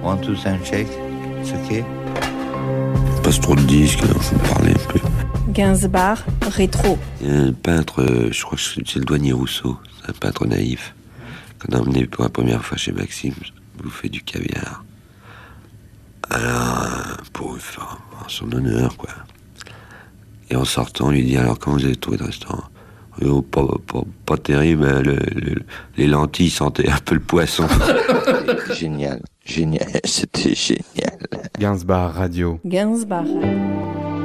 One, two, sound check. C'est ok. Passe trop de disques, alors faut me parler un peu. Gainsbourg, rétro. Il y a un peintre, je crois que c'est le douanier Rousseau, c'est un peintre naïf, qu'on a emmené pour la première fois chez Maxime, bouffer du caviar. Alors, pour faire son honneur, quoi. Et en sortant, on lui dit, alors comment vous avez trouvé le restaurant? Oh, pas terrible, les lentilles sentaient un peu le poisson. Génial, c'était génial. Gainsbourg Radio. Gainsbourg.